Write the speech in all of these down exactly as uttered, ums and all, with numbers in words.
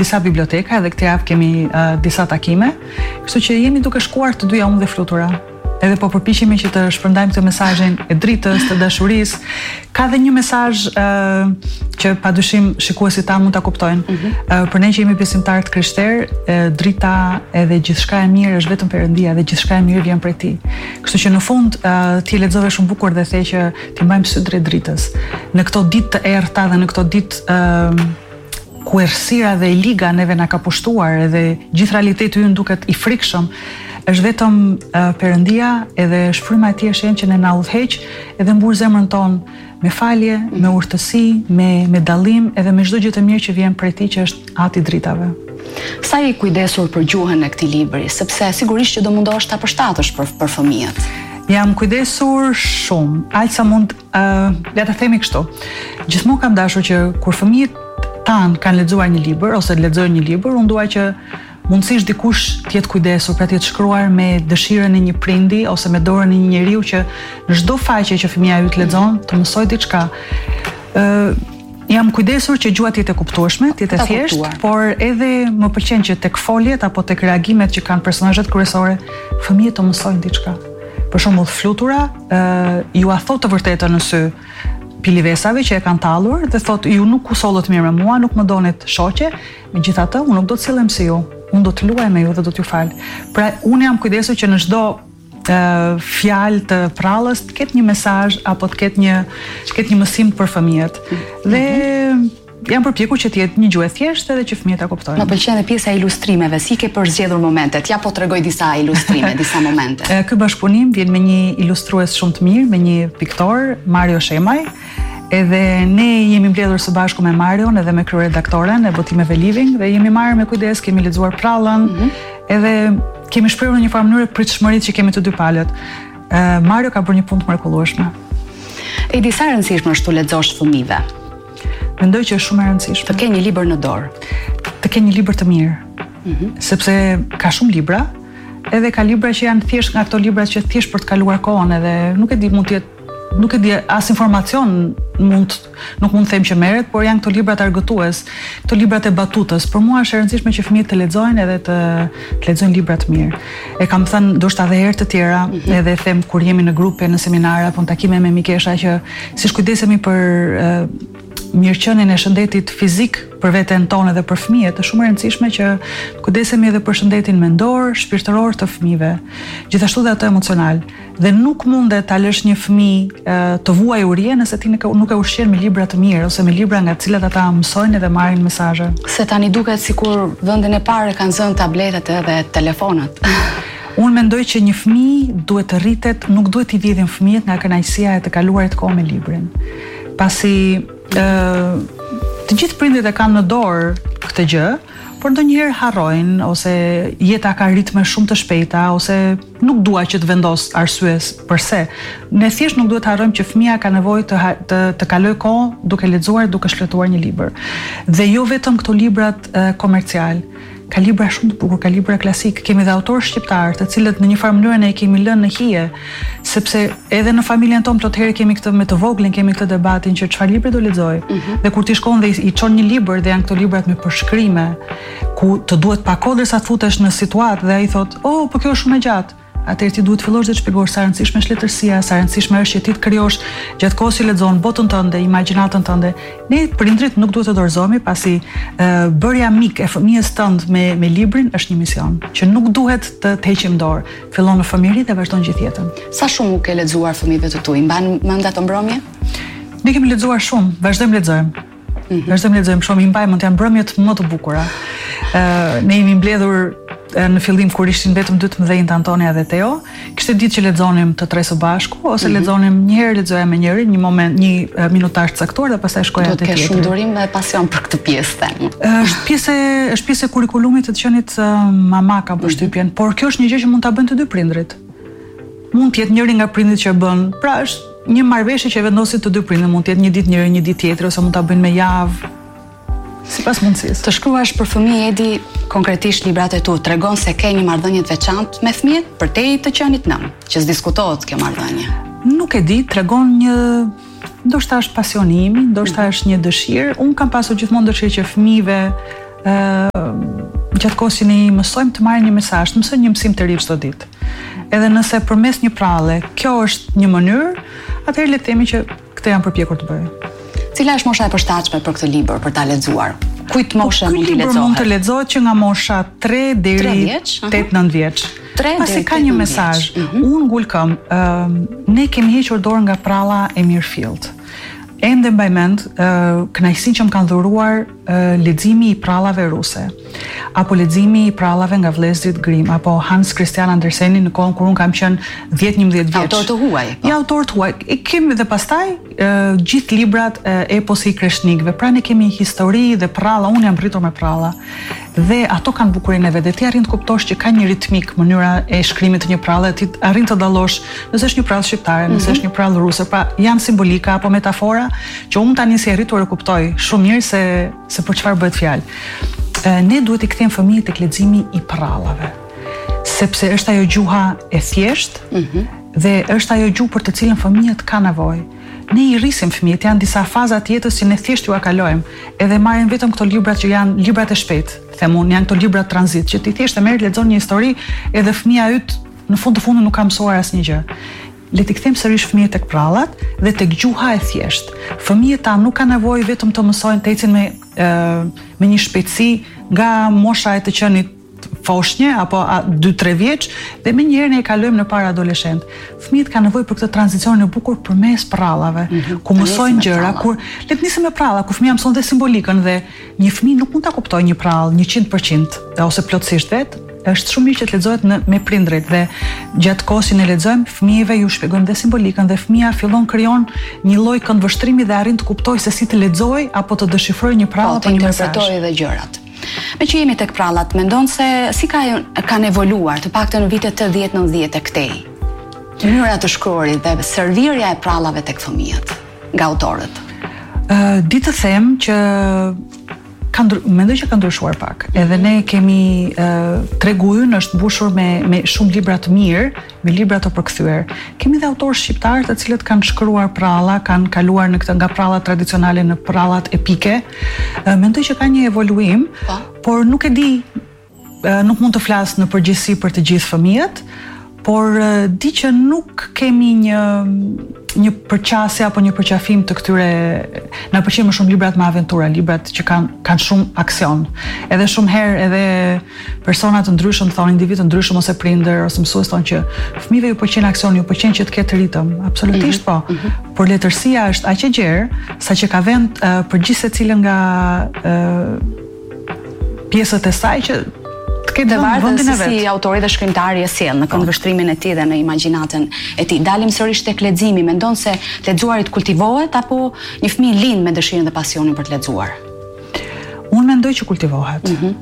disa biblioteka, edhe këtë javë kemi uh, disa takime, kështu që jemi duke shkuar të dyja unë dhe Flutura. Edhe po përpiqemi që të shpërndajmë këtë mesazhin e dritës, të dashurisë. Ka dhe një mesazh uh, që padyshim shikuesit ta mund ta kuptojnë. Mm-hmm. uh, për ne që jemi besimtarë të krishterë, uh, drita edhe gjithçka e mirë është vetëm Perëndia dhe gjithçka e mirë vjen prej Tij. Kështu që në fund uh, ti lexove shumë bukur dhe the që ti mbajmë sy drejt dritës. Në këto ditë të errta dhe në këto ditë uh, ku errësira dhe e liga neve na ka pushtuar edhe gjithë realiteti ynë duket i frikshëm, është vetëm uh, Perëndia edhe shfryma e Tij është që ne na udhëheq edhe mbur zemrën tonë me falje, mm. me urtësi, me me dallim edhe me çdo gjë të mirë që vjen prej Tij që është Ati i dritave. Sa je kujdesur për gjuhën e këtij libri, sepse sigurisht që do mundohesh ta përshtatësh për për fëmijët. Jam kujdesur shumë, aq sa mund, uh, le ta themi kështu. Gjithmonë kam dashur që kur fëmijët tan kanë lexuar një libër ose lexojnë një libër, unë dua që mundësisht dikush të jetë kujdesur, pra të jetë shkruar me dëshirën e një prindi ose me dorën e një njeriu që në çdo faqe që fëmia yt lexon të mësoj diçka. Ë uh, jam kujdesur që gjuha të jetë e kuptueshme, të jetë e thjeshtë, por edhe më pëlqen që tek foljet apo tek reagimet që kanë personazhet kryesore, fëmijët të mësojnë diçka. Për shembull Flutura, ë uh, ju a thotë të vërtetën në sy Pilivesave që e kanë tallur dhe thotë ju nuk kusollët mirë me mua, nuk më donit shoqe, megjithatë unë nuk do të sillem si ju. Unë do të luaj me ju dhe do t'ju fal. Pra unë jam kujdesur që në çdo uh, fjalë të prallës të ketë një mesazh apo të ketë një të ketë një mësim për fëmijët. Dhe mm-hmm. jam përpjekur që të jetë një gjuhë e thjeshtë edhe që fëmijët ta kuptojnë. Më pëlqen edhe pjesa e ilustrimeve, si ke përzgjedhur momentet. Ja po tregoj disa ilustrime, disa momente. Ky bashkëpunim vjen me një ilustrues shumë të mirë, me një piktor, Mario Shemaj. Edhe ne jemi mbledhur së bashku me Marion edhe me kryeredaktoren e botimeve Living dhe jemi marrë me kujdes, kemi lexuar prallën, mm-hmm. edhe kemi shprehur në një farë mënyrë pritshmëritë që kemi të dy palët. Uh, Mario ka bërë një punë të mrekullueshme. E di sa e rëndësishme është të lexosh fëmijëve. Mendoj që është shumë e rëndësishme. Të kenë një libër në dorë. Të kenë një libër të mirë. Mm-hmm. Sepse ka shumë libra, edhe ka libra që janë thjesht nga ato libra që thjesht për të kaluar kohën, edhe nuk e di mund të jetë nuk e di as informacion mund nuk mund të them që merret, por janë këto libra të argëtues, këto librat e batutës. Për mua është e rëndësishme që fëmijët të lexojnë edhe të, të lexojnë libra të mirë. E kam thënë ndoshta edhe herë të tjera, mm-hmm. edhe them kur jemi në grupe, në seminare apo në takime me mikesha që siç kujdesemi për uh, mirëqenien e shëndetit fizik për veten tonë dhe për fëmijët, është shumë e rëndësishme që kujdesemi edhe për shëndetin mendor, shpirtëror të fëmijëve, gjithashtu dhe ato emocional. Dhe nuk mundet ta lësh një fëmijë të vuajë urije nëse ti nuk e ushqen me libra të mirë ose me libra nga të cilat ata mësojnë dhe marrin mesazhe. Se tani duket sikur vendin e parë kanë zënë tabletet edhe telefonat. Unë mendoj që një fëmijë duhet të rritet, nuk duhet t'i vjedhin fëmijët nga kënaqësia e të kaluarit kohë me librin. Pasi ë të gjithë prindërit e kanë në dorë këtë gjë, por ndonjëherë harrojnë ose jeta ka ritme shumë të shpejta ose nuk dua që të vendos arsye përse. Ne thjesht nuk duhet të harrojmë që fëmia ka nevojë të të, të kalojë kohë duke lexuar, duke shfletuar një libër. Dhe jo vetëm këto librat uh, komercial. Ka libra shumë të bukur, ka libra klasik, kemi dhe autorë shqiptarë, të cilët në një farë mënyrë ne i kemi lënë në hije, sepse edhe në familjen tonë plot herë kemi këtë me të voglin, kemi këtë debatin që çfarë libri do lexoj. Mm-hmm. Dhe kur ti shkon dhe i çon një libër dhe janë këto librat me përshkrime, ku të duhet pa kohë derisa të futesh në situatë dhe ai thotë, "Oh, po kjo është shumë e gjatë." Atëherë ti duhet të fillosh dhe të shpjegosh sa rëndësishme është letërsia, sa rëndësishme është që ti të krijosh gjatë kohës që lexon botën tënde, imagjinatën tënde. Ne prindrit nuk duhet të dorëzohemi, pasi uh, bërja mik e fëmijës tënd me me librin është një mision që nuk duhet të të heqim dorë. Fillon në fëmijëri dhe vazhdon gjithë jetën. Sa shumë u ke lexuar fëmijëve të tu? I mban mend ato mbrëmje? Ne kemi lexuar shumë, vazhdojmë lexojmë. Mm-hmm. Vazhdojmë lexojmë shumë, i mbajmë janë mbrëmjet më të bukura. Ë uh, ne jemi mbledhur në fillim kur ishin vetëm dy të mëdhenjtë Antonia dhe Teo, kishte ditë që lexonim të tre së bashku ose mm-hmm. lexonim një herë lexoja me njërin, një moment, një uh, minutazh të caktuar dhe pastaj shkoja te tjetri. Do të kesh shumë durim dhe pasion për këtë pjesë them. Është pjesë është pjesë e kurikulumit të qenit uh, mama ka përshtypjen, mm-hmm. por kjo është një gjë që mund ta bëjnë të dy prindrit. Mund të jetë njëri nga prindrit që bën, pra është një marrëveshje që vendosin të dy prindrit, mund të jetë një ditë njëri, një ditë tjetri ose mund ta bëjnë me javë. Sipas mundësisë. Të shkruash për fëmijë Edi, konkretisht librat e tu tregon se ke një marrëdhënie të veçantë me fëmijët përtej të qenit nën, që s'diskutohet kjo marrëdhënie. Nuk e di, tregon një ndoshta është pasionimi, ndoshta është një dëshirë. Unë kam pasur gjithmonë dëshirë që fëmijëve ë gjatë kohës që ne mësojmë të marrim një mesazh, të mësojmë një mësim të ri çdo ditë. Edhe nëse përmes një pralle, kjo është një mënyrë, atëherë le të themi që këtë janë përpjekur të bëjë. Cila është mosha e përshtatshme për këtë libër, për ta lexuar? Kujt moshe po, mund t'i lexohet? Mund të lexohet që nga mosha tre deri tetë nëntë vjeç. Pasi ka një mesazh. Mm-hmm. Unë ngul këm, uh, ne kemi hequr dorë nga pralla e Mirfield. Ende mbaj mend uh, kënaqësinë që më kanë dhuruar uh, leximi i prallave ruse, apo leximi i prallave nga vëllezërit Grimm, apo Hans Christian Anderseni në kohën kur unë kam qenë dhjetë njëmbëdhjetë vjeç. Autor të huaj. Po. Ja, autor të huaj. E kemi dhe pastaj uh, gjithë librat uh, eposi i Kreshnikëve. Pra ne kemi histori dhe pralla, unë jam rritur me pralla. Dhe ato kanë bukurinë e vet. Dhe ti arrin të kuptosh që ka një ritmik mënyra e shkrimit të një pralle, ti arrin të dallosh nëse është një prallë shqiptare, nëse mm-hmm. është një prallë ruse, pra janë simbolika apo metafora që unë tani si e rritur e kuptoj shumë mirë se se për çfarë bëhet fjalë. Ne duhet i kthejmë fëmijët tek leximi i prallave, sepse është ajo gjuha e thjeshtë mm-hmm. dhe është ajo gjuhë për të cilën fëmijët kanë nevojë. Ne i rrisim fëmijët, janë disa faza të jetës që ne thjesht ju a kalojmë, edhe marrin vetëm këto librat që janë librat e shpejtë, them unë, janë këto libra tranzit, që ti thjesht e merr, lexon një histori, edhe fëmia yt në fund të fundit nuk ka mësuar asnjë gjë. Le t'i kthejmë sërish fëmijët tek prallat dhe tek gjuha e thjeshtë. Fëmijët ta nuk kanë nevojë vetëm të mësojnë të ecin me e, me një shpejtësi nga mosha e të qenit foshnje apo dy tre vjeç dhe më njëherë ne e kalojmë në para adoleshent. Fëmijët kanë nevojë për këtë tranzicion e bukur përmes prallave, mm-hmm. ku mësojnë gjëra, kur le të nisim me pralla, ku fëmia mëson dhe simbolikën dhe një fëmijë nuk mund ta kuptojë një prallë njëqind përqind ose plotësisht vet. Është shumë mirë që të lexohet në me prindrit dhe gjatë kohës që ne lexojmë, fëmijëve ju shpjegojmë dhe simbolikën dhe fëmia fillon krijon një lloj këndvështrimi dhe arrin të kuptojë se si të lexojë apo të dëshifrojë një prallë apo një mesazh. Interpretojë edhe gjërat. Me që jemi tek prallat, mendon se si ka, kanë evoluar, të paktën në vitet të dhjetë nëntëdhjetë e këtej, mënyra të shkruarit dhe servirja e prallave tek fëmijët nga autorët? Uh, Ditë të them që ka ndry... mendoj që ka ndryshuar pak. Edhe ne kemi uh, tregu ynë është mbushur me me shumë libra të mirë, me libra të përkthyer. Kemi dhe autorë shqiptarë të cilët kanë shkruar pralla, kanë kaluar në këtë nga prallat tradicionale në prallat epike. Uh, mendoj që ka një evoluim, pa. Por nuk e di, uh, nuk mund të flas në përgjithësi për të gjithë fëmijët, por uh, di që nuk kemi një një përqasje apo një përqafim të këtyre, na pëlqejnë më shumë librat me aventura, librat që kanë kanë shumë aksion. Edhe shumë herë edhe persona të ndryshëm thonë, individ të ndryshëm ose prindër ose mësues thonë që fëmijëve ju pëlqen aksioni, ju pëlqen që të ketë ritëm. Absolutisht po. Mm-hmm. Por letërsia është aq e gjerë saqë ka vend uh, për gjithë secilën nga uh, pjesët e saj që Dhe varet se si autori dhe shkrimtari e sjell në këndvështrimin e tij dhe në imagjinatën e tij. Dalim sërish tek leximi, mendon se lexuari kultivohet apo një fëmijë lind me dëshirën dhe pasionin për të lexuar? Unë mendoj që kultivohet. Mm-hmm.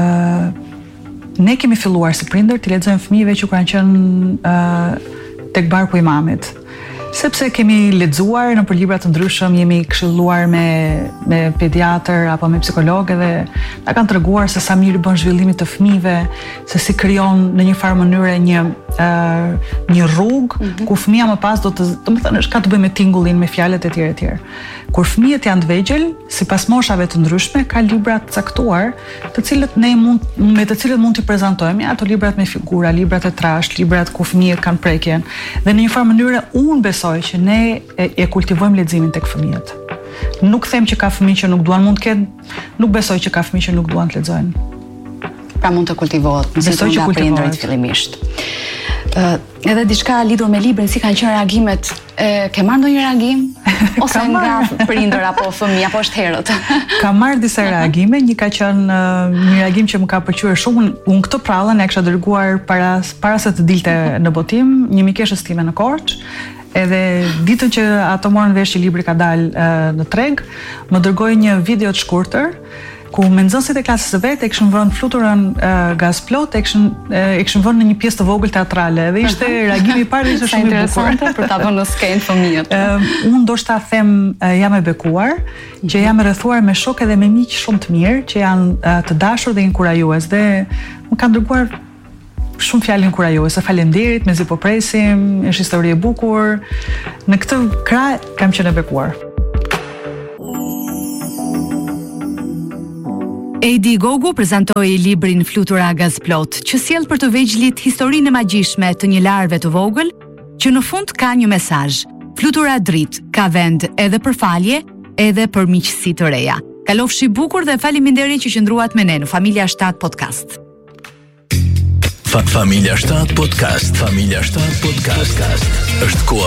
uh, ne kemi filluar si prindër të lexojmë fëmijëve që kanë qenë uh, tek barku i mamit. Sepse kemi lexuar në për libra të ndryshëm, jemi këshilluar me me pediatër apo me psikologë dhe na kanë treguar se sa mirë bën zhvillimit të fëmijëve, se si krijon në një farë mënyre një uh, një rrugë mm-hmm. ku fëmia më pas do të, domethënë, është ka të bëjë me tingullin, me fjalët e tjera e tjera. Kur fëmijët janë të vegjël, sipas moshave të ndryshme, ka libra të caktuar, të cilët ne mund me të cilët mund t'i prezantojmë, ato librat me figura, librat e trashë, librat ku fëmijët kanë prekjen. Dhe në një farë mënyrë unë besoj që ne e, e kultivojmë leximin tek fëmijët. Nuk them që ka fëmijë që nuk duan, mund të ketë, nuk besoj që ka fëmijë që nuk duan të lexojnë. Pra mund të kultivohet, besoj që kultivohet fillimisht. Uh, edhe diçka lidhur me librin, si kanë qenë reagimet, e, ke marrë ndonjë reagim ose nga prindër apo fëmijë apo është herët? Ka marrë disa reagime, një ka qenë uh, një reagim që më ka pëlqyer shumë. Unë këtë prallën e kisha dërguar para para se të dilte në botim, një mikeshës time në Korçë. Edhe ditën që ato morën vesh që libri ka dalë uh, në treg, më dërgoi një video të shkurtër ku me nxënësit e klasës së vet e kishin vënë fluturën uh, gaz plot, e kishin uh, e kishin vënë në një pjesë të vogël teatrale dhe ishte reagimi i parë ishte shumë i bukur për ta vënë në skenë fëmijët. Uh, unë ndoshta them uh, jam e bekuar që jam e rrethuar me shokë dhe me miq shumë të mirë që janë uh, të dashur dhe inkurajues dhe më kanë dërguar shumë fjalë inkurajuese, faleminderit, mezi po presim, është histori e bukur. Në këtë krah kam qenë e bekuar. Edi Gogu prezantoi librin Flutura Gazplot, që sjell për të vegjëlit historinë e magjishme të një larve të vogël, që në fund ka një mesazh. Flutura dritë, ka vend edhe për falje, edhe për miqësi të reja. Kalofshi bukur dhe faleminderit që qëndruat me ne në Familja shtat Podcast. Fa Familja shtat Podcast. Familja shtat Podcast. Është koha